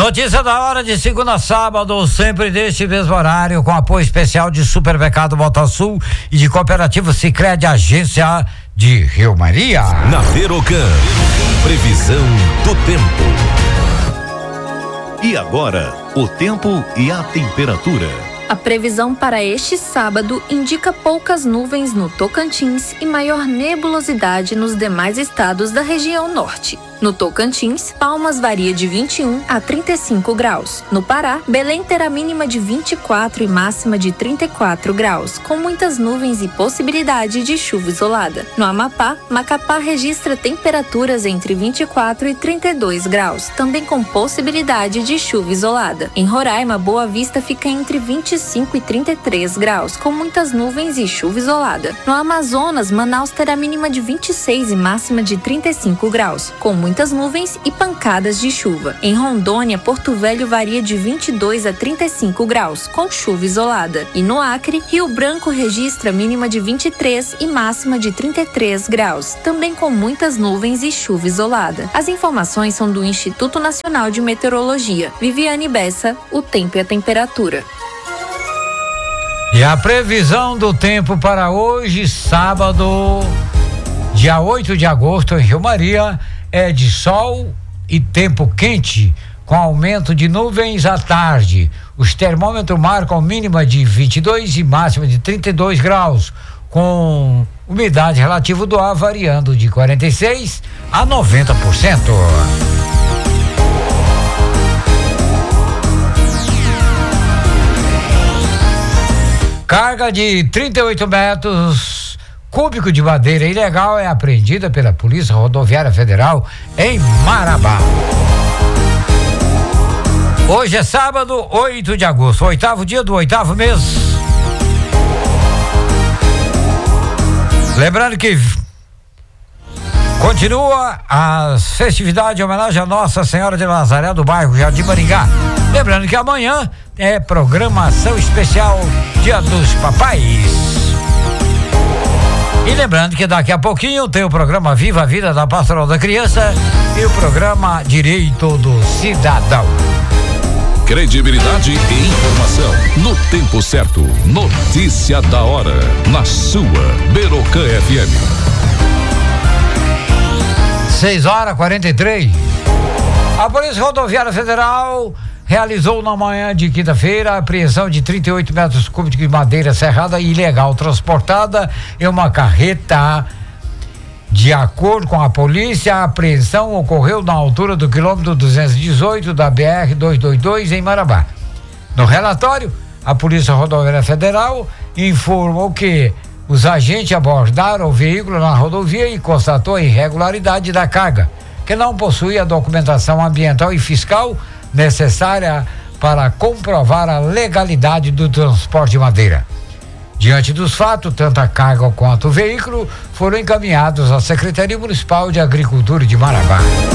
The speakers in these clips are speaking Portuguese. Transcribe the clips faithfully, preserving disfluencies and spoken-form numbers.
Notícia da hora de segunda a sábado, sempre neste mesmo horário, com apoio especial de Supermercado Botasul e de Cooperativa Sicredi, agência de Rio Maria. Na Verocan, previsão do tempo. E agora, o tempo e a temperatura. A previsão para este sábado indica poucas nuvens no Tocantins e maior nebulosidade nos demais estados da região norte. No Tocantins, Palmas varia de vinte e um a trinta e cinco graus. No Pará, Belém terá mínima de vinte e quatro e máxima de trinta e quatro graus, com muitas nuvens e possibilidade de chuva isolada. No Amapá, Macapá registra temperaturas entre vinte e quatro e trinta e dois graus, também com possibilidade de chuva isolada. Em Roraima, Boa Vista fica entre vinte e cinco e trinta e três graus, com muitas nuvens e chuva isolada. No Amazonas, Manaus terá mínima de vinte e seis e máxima de trinta e cinco graus, com muitas muitas nuvens e pancadas de chuva. Em Rondônia, Porto Velho varia de vinte e dois a trinta e cinco graus, com chuva isolada. E no Acre, Rio Branco registra mínima de vinte e três e máxima de trinta e três graus, também com muitas nuvens e chuva isolada. As informações são do Instituto Nacional de Meteorologia. Viviane Bessa, o tempo e a temperatura. E a previsão do tempo para hoje, sábado, dia oito de agosto, em Rio Maria, é de sol e tempo quente, com aumento de nuvens à tarde. Os termômetros marcam mínima de vinte e dois e máxima de trinta e dois graus, com umidade relativa do ar variando de quarenta e seis a noventa por cento. Carga de trinta e oito metros cúbico de madeira ilegal é apreendida pela Polícia Rodoviária Federal em Marabá. Hoje é sábado, oito de agosto, oitavo dia do oitavo mês. Lembrando que continua as festividades de homenagem a Nossa Senhora de Nazaré do bairro Jardim Maringá. Lembrando que amanhã é programação especial Dia dos Papais. E lembrando que daqui a pouquinho tem o programa Viva a Vida da Pastoral da Criança e o programa Direito do Cidadão. Credibilidade e informação no tempo certo. Notícia da hora na sua Verocan F M. seis horas e quarenta e três. A Polícia Rodoviária Federal realizou na manhã de quinta-feira a apreensão de trinta e oito metros cúbicos de madeira serrada ilegal transportada em uma carreta. De acordo com a polícia, a apreensão ocorreu na altura do quilômetro duzentos e dezoito da B R duzentos e vinte e dois em Marabá. No relatório, a Polícia Rodoviária Federal informou que os agentes abordaram o veículo na rodovia e constatou a irregularidade da carga, que não possuía a documentação ambiental e fiscal necessária para comprovar a legalidade do transporte de madeira. Diante dos fatos, tanto a carga quanto o veículo foram encaminhados à Secretaria Municipal de Agricultura de Marabá.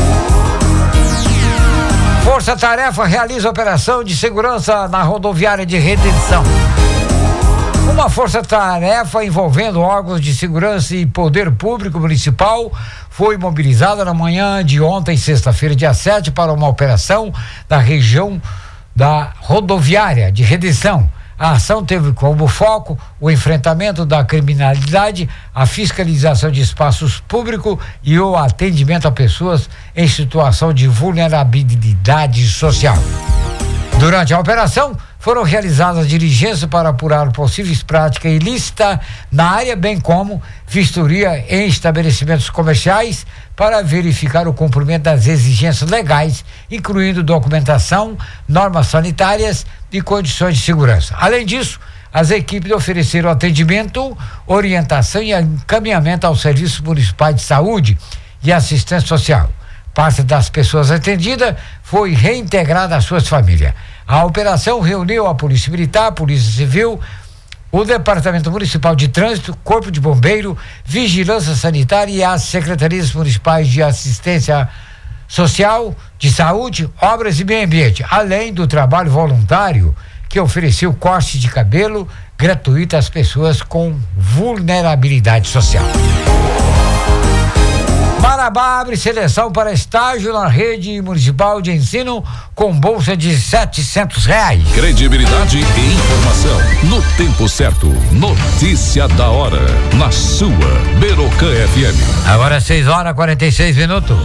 Força Tarefa realiza operação de segurança na rodoviária de Redenção. Uma força-tarefa envolvendo órgãos de segurança e poder público municipal foi mobilizada na manhã de ontem, sexta-feira, dia sete, para uma operação na região da rodoviária de Redenção. A ação teve como foco o enfrentamento da criminalidade, a fiscalização de espaços públicos e o atendimento a pessoas em situação de vulnerabilidade social. Durante a operação, foram realizadas diligências para apurar possíveis práticas ilícitas na área, bem como vistoria em estabelecimentos comerciais para verificar o cumprimento das exigências legais, incluindo documentação, normas sanitárias e condições de segurança. Além disso, as equipes ofereceram atendimento, orientação e encaminhamento aos serviços municipais de saúde e assistência social. Parte das pessoas atendidas foi reintegrada às suas famílias. A operação reuniu a Polícia Militar, a Polícia Civil, o Departamento Municipal de Trânsito, Corpo de Bombeiro, Vigilância Sanitária e as Secretarias Municipais de Assistência Social, de Saúde, Obras e Meio Ambiente, além do trabalho voluntário que ofereceu corte de cabelo gratuito às pessoas com vulnerabilidade social. Marabá abre seleção para estágio na rede municipal de ensino com bolsa de setecentos reais. Credibilidade e informação no tempo certo. Notícia da hora na sua Berocã F M. Agora seis horas e quarenta e seis minutos.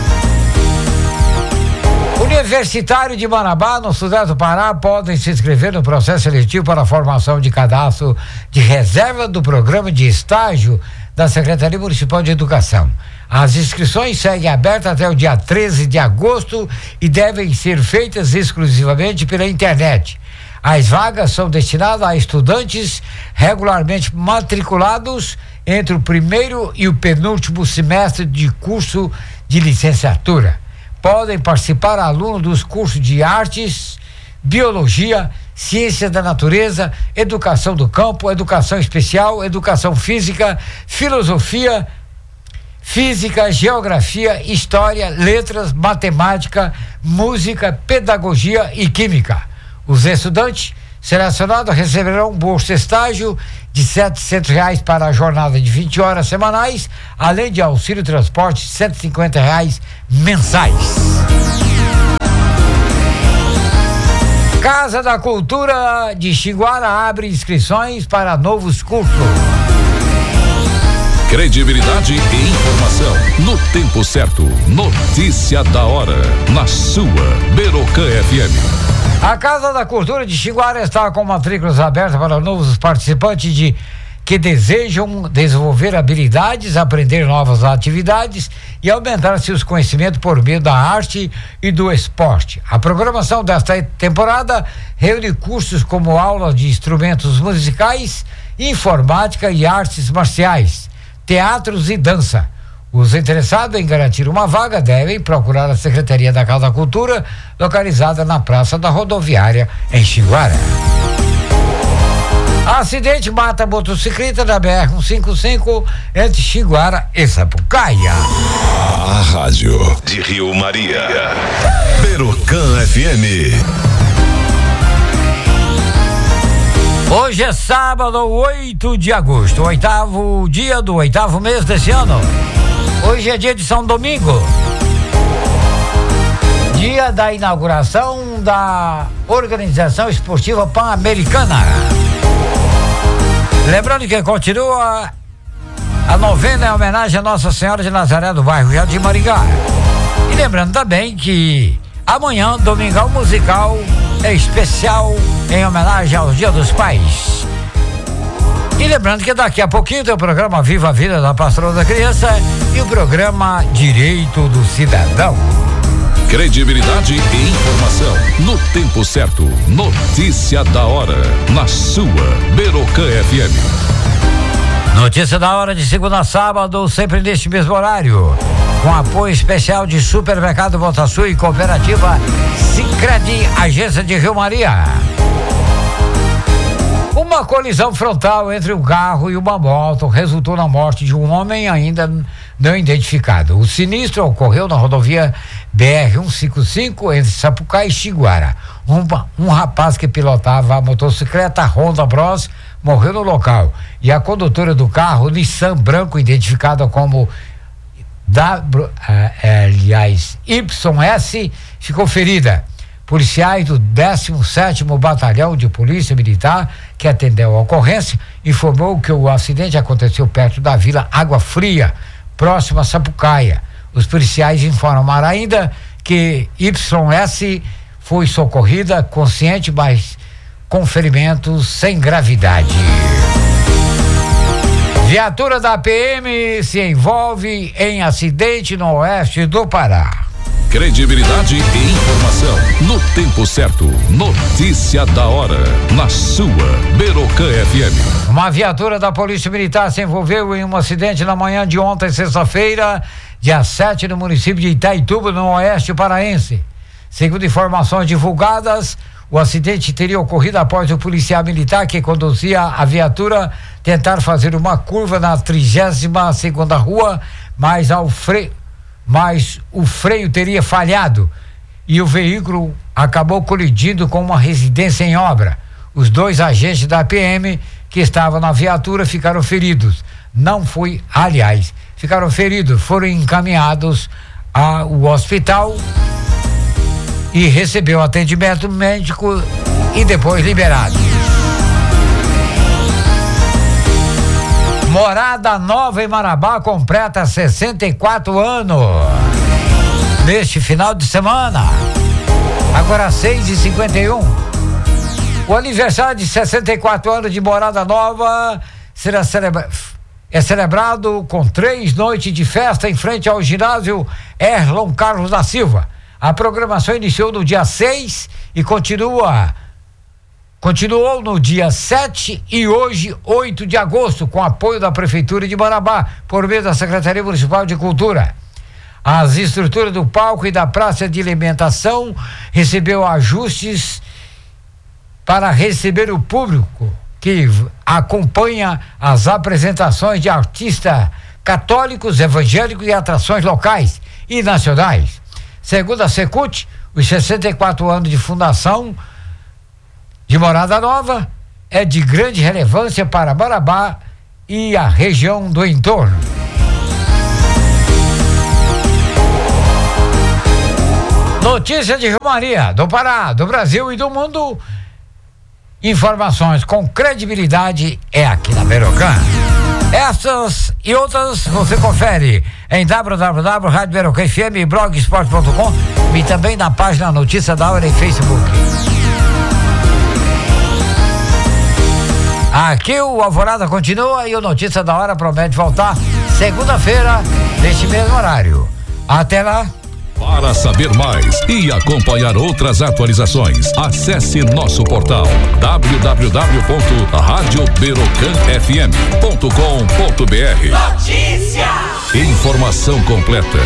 Universitário de Marabá, no Sudeste do Pará, podem se inscrever no processo seletivo para a formação de cadastro de reserva do programa de estágio da Secretaria Municipal de Educação. As inscrições seguem abertas até o dia treze de agosto e devem ser feitas exclusivamente pela internet. As vagas são destinadas a estudantes regularmente matriculados entre o primeiro e o penúltimo semestre de curso de licenciatura. Podem participar alunos dos cursos de artes, biologia, ciência da natureza, educação do campo, educação especial, educação física, filosofia, física, geografia, história, letras, matemática, música, pedagogia e química. Os estudantes selecionados receberão um bolsa estágio de setecentos reais para a jornada de vinte horas semanais, além de auxílio transporte de cento e cinquenta reais mensais. Casa da Cultura de Xinguara abre inscrições para novos cursos. Credibilidade e informação no tempo certo. Notícia da hora na sua Berocã F M. A Casa da Cultura de Xinguara está com matrículas abertas para novos participantes de que desejam desenvolver habilidades, aprender novas atividades e aumentar seus conhecimentos por meio da arte e do esporte. A programação desta temporada reúne cursos como aulas de instrumentos musicais, informática e artes marciais, teatros e dança. Os interessados em garantir uma vaga devem procurar a Secretaria da Casa da Cultura, localizada na Praça da Rodoviária, em Xinguara. Acidente mata motocicleta da B R cento e cinquenta e cinco entre Xinguara e Sapucaia. A rádio de Rio Maria. Berocã F M. Hoje é sábado, oito de agosto, oitavo dia do oitavo mês desse ano. Hoje é dia de São Domingo, dia da inauguração da Organização Esportiva Pan-Americana. Lembrando que continua a novena em homenagem a Nossa Senhora de Nazaré do bairro Jardim Maringá. E lembrando também que amanhã, Domingão Musical, é especial em homenagem ao Dia dos Pais. E lembrando que daqui a pouquinho tem o programa Viva a Vida da Pastoral da Criança e o programa Direito do Cidadão. Credibilidade e informação no tempo certo. Notícia da hora na sua Berocã F M. Notícia da hora de segunda a sábado, sempre neste mesmo horário, com apoio especial de Supermercado Botaçu e Cooperativa Sicredi, agência de Rio Maria. Uma colisão frontal entre um carro e uma moto resultou na morte de um homem ainda não identificado. O sinistro ocorreu na rodovia B R cento e cinquenta e cinco entre Sapucaia e Xinguara. Um, um rapaz que pilotava a motocicleta Honda Bros morreu no local e a condutora do carro Nissan branco, identificada como W, eh, aliás, Y S, ficou ferida. Policiais do décimo sétimo Batalhão de Polícia Militar, que atendeu a ocorrência, informou que o acidente aconteceu perto da Vila Água Fria, próximo a Sapucaia. Os policiais informaram ainda que Y S foi socorrida consciente, mas com ferimentos sem gravidade. Viatura da P M se envolve em acidente no oeste do Pará. Credibilidade e informação no tempo certo. Notícia da hora na sua Berocã F M. Uma viatura da Polícia Militar se envolveu em um acidente na manhã de ontem, sexta-feira, dia sete, no município de Itaituba, no oeste paraense. Segundo informações divulgadas, o acidente teria ocorrido após o policial militar que conduzia a viatura tentar fazer uma curva na trigésima segunda rua, mas ao freio mas o freio teria falhado e o veículo acabou colidindo com uma residência em obra. Os dois agentes da P M que estavam na viatura ficaram feridos. Não foi, aliás, ficaram feridos, foram encaminhados ao hospital e recebeu atendimento médico e depois liberado. Morada Nova em Marabá completa sessenta e quatro anos neste final de semana. Agora seis e cinquenta e um. O aniversário de sessenta e quatro anos de Morada Nova será celebra- é celebrado com três noites de festa em frente ao ginásio Erlon Carlos da Silva. A programação iniciou no dia seis e continua continuou no dia sete e hoje, oito de agosto, com apoio da Prefeitura de Marabá, por meio da Secretaria Municipal de Cultura. As estruturas do palco e da praça de alimentação recebeu ajustes para receber o público que acompanha as apresentações de artistas católicos, evangélicos e atrações locais e nacionais. Segundo a Secult, os sessenta e quatro anos de fundação de Morada Nova é de grande relevância para Marabá e a região do entorno. Notícia de Romaria, do Pará, do Brasil e do mundo. Informações com credibilidade é aqui na Berocan. Essas e outras você confere em w w w ponto rádio berocan f m e blogsport ponto com e também na página Notícia da Hora em Facebook. Aqui o Alvorada continua e o Notícia da Hora promete voltar segunda-feira, neste mesmo horário. Até lá. Para saber mais e acompanhar outras atualizações, acesse nosso portal w w w ponto rádio berocan f m ponto com ponto b r. Notícia! Informação completa,